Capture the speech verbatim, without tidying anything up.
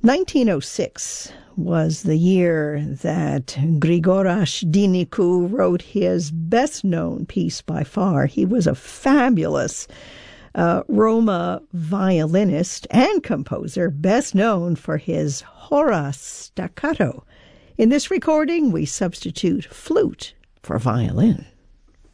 nineteen oh six was the year that Grigoras Dinicu wrote his best-known piece by far. He was a fabulous uh, Roma violinist and composer, best known for his hora staccato. In this recording, we substitute flute for violin.